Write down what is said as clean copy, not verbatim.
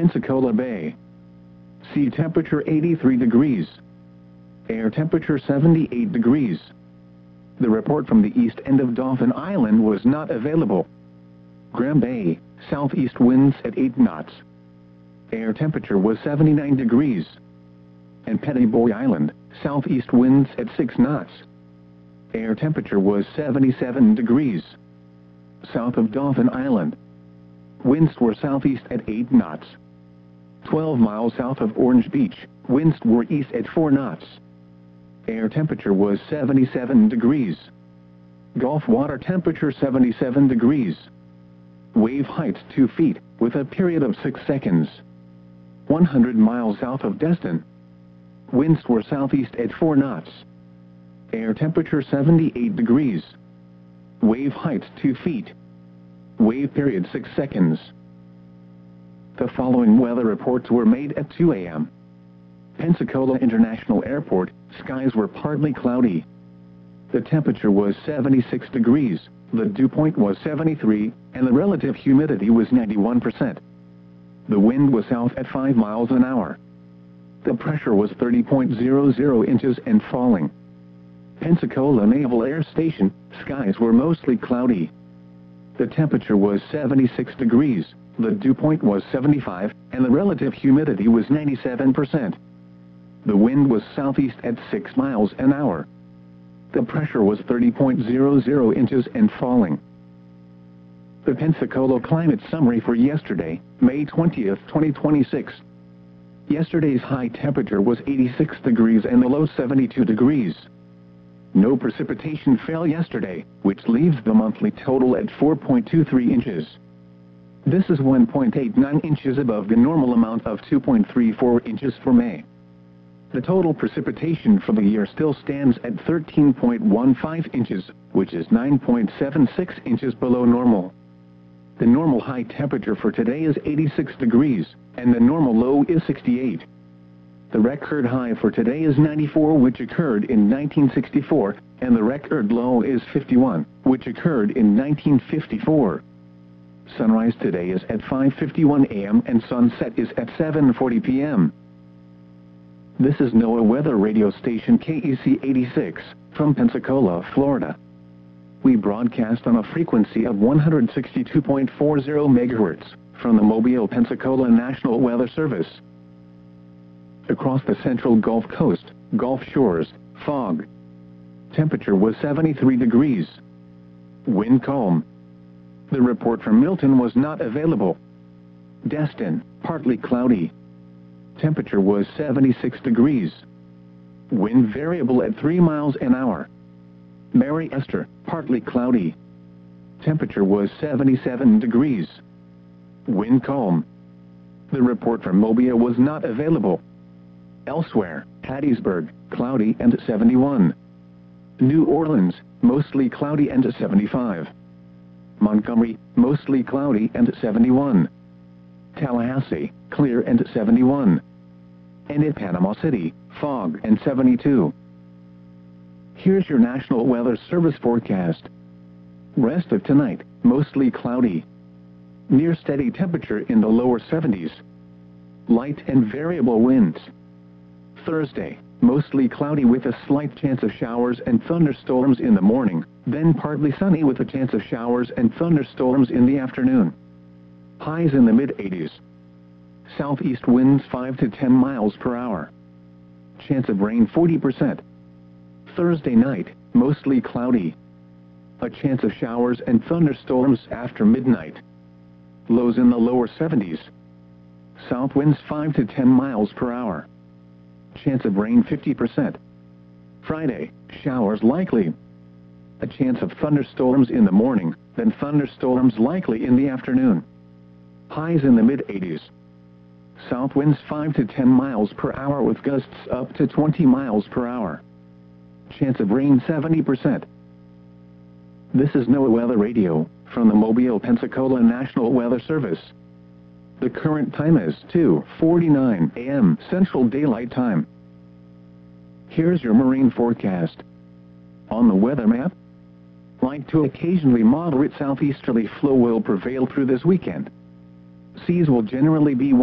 Pensacola Bay. Sea temperature 83 degrees. Air temperature 78 degrees. The report from the east end of Dauphin Island was not available. Graham Bay, southeast winds at 8 knots. Air temperature was 79 degrees. And Petty Boy Island, southeast winds at 6 knots. Air temperature was 77 degrees. South of Dauphin Island, winds were southeast at 8 knots. 12 miles south of Orange Beach, winds were east at 4 knots. Air temperature was 77 degrees. Gulf water temperature 77 degrees. Wave height 2 feet, with a period of 6 seconds. 100 miles south of Destin, winds were southeast at 4 knots. Air temperature 78 degrees. Wave height 2 feet. Wave period 6 seconds. The following weather reports were made at 2 a.m. Pensacola International Airport, skies were partly cloudy. The temperature was 76 degrees, the dew point was 73, and the relative humidity was 91%. The wind was south at 5 miles an hour. The pressure was 30.00 inches and falling. Pensacola Naval Air Station, skies were mostly cloudy. The temperature was 76 degrees, the dew point was 75, and the relative humidity was 97%. The wind was southeast at 6 miles an hour. The pressure was 30.00 inches and falling. The Pensacola Climate Summary for yesterday, May 20th, 2026. Yesterday's high temperature was 86 degrees and the low 72 degrees. No precipitation fell yesterday, which leaves the monthly total at 4.23 inches. This is 1.89 inches above the normal amount of 2.34 inches for May. The total precipitation for the year still stands at 13.15 inches, which is 9.76 inches below normal. The normal high temperature for today is 86 degrees, and the normal low is 68. The record high for today is 94, which occurred in 1964, and the record low is 51, which occurred in 1954. Sunrise today is at 5:51 a.m. and sunset is at 7:40 p.m. This is NOAA Weather Radio Station KEC 86, from Pensacola, Florida. We broadcast on a frequency of 162.40 megahertz, from the Mobile, Pensacola National Weather Service. Across the central Gulf Coast, Gulf Shores, fog. Temperature was 73 degrees. Wind calm. The report from Milton was not available. Destin, partly cloudy. Temperature was 76 degrees. Wind variable at 3 miles an hour. Mary Esther, partly cloudy. Temperature was 77 degrees. Wind calm. The report from Mobile was not available. Elsewhere, Hattiesburg, cloudy and 71. New Orleans, mostly cloudy and 75. Montgomery, mostly cloudy and 71. Tallahassee, clear and 71. And in Panama City, fog and 72. Here's your National Weather Service forecast. Rest of tonight, mostly cloudy. Near steady temperature in the lower 70s. Light and variable winds. Thursday, mostly cloudy with a slight chance of showers and thunderstorms in the morning, then partly sunny with a chance of showers and thunderstorms in the afternoon. Highs in the mid-80s. Southeast winds 5 to 10 miles per hour. Chance of rain 40%. Thursday night, mostly cloudy. A chance of showers and thunderstorms after midnight. Lows in the lower 70s. South winds 5 to 10 miles per hour. Chance of rain 50%. Friday, showers likely. A chance of thunderstorms in the morning, then thunderstorms likely in the afternoon. Highs in the mid-80s. South winds 5 to 10 miles per hour with gusts up to 20 miles per hour. Chance of rain 70%. This is NOAA Weather Radio, from the Mobile, Pensacola National Weather Service. The current time is 2:49 a.m. Central Daylight Time. Here's your marine forecast. On the weather map, light to occasionally moderate southeasterly flow will prevail through this weekend. Seas will generally be